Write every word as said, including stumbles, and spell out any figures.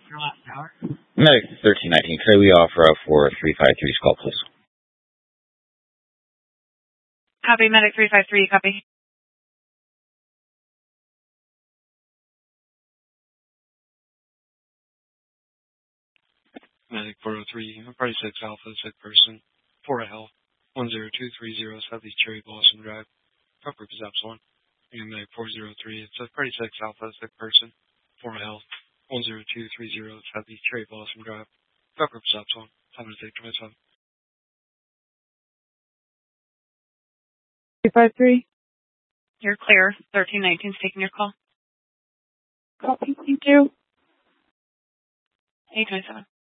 Your last hour. Medic thirteen nineteen, could we offer up for three five three skull, please? Copy, Medic three five three, copy. Medic four oh three, Party six Alpha, sick person, four L, one zero two three zero, Southeast Cherry Blossom Drive, Cup Group is Epsilon. And Medic four oh three, it's a Party six Alpha, sick person, four L, one zero two three zero, Southeast Cherry Blossom Drive, Cup Group is Epsilon. Time to take to myself. three five three. You're clear. thirteen nineteen is taking your call. Copy, thank you. eight twenty-seven.